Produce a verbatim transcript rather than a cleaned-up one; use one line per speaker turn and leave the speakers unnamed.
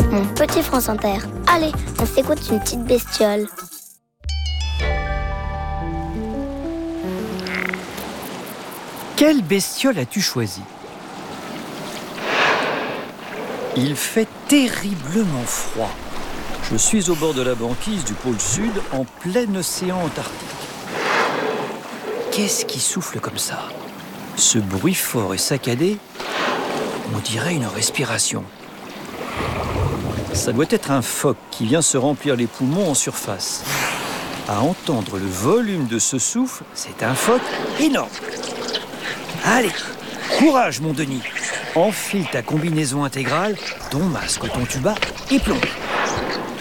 mon petit France Inter. Allez, on s'écoute une petite bestiole.
Quelle bestiole as-tu choisi? Il fait terriblement froid. Je suis au bord de la banquise du pôle sud, en plein océan Antarctique. Qu'est-ce qui souffle comme ça? Ce bruit fort et saccadé, on dirait une respiration. Ça doit être un phoque qui vient se remplir les poumons en surface. À entendre le volume de ce souffle, c'est un phoque énorme. Allez, courage mon Denis. Enfile ta combinaison intégrale, ton masque, ton tuba et plonge.